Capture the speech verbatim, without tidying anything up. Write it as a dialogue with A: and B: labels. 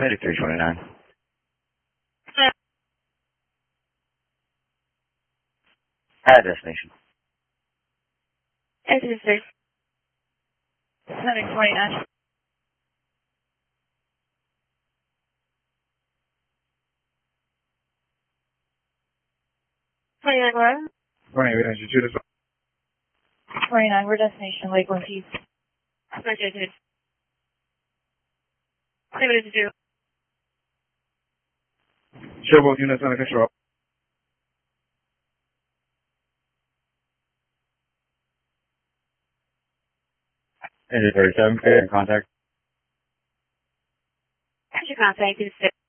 A: Medic three twenty-nine. At destination.
B: Exit six. Medic twenty-nine. twenty-nine, where?
C: twenty-eight, Institute is
B: twenty-nine, we're destination, Lakeland Keys. Okay, good. See what to do.
C: Showboat units under control.
A: Engine thirty-seven, clear in contact.
B: What's your contact? Is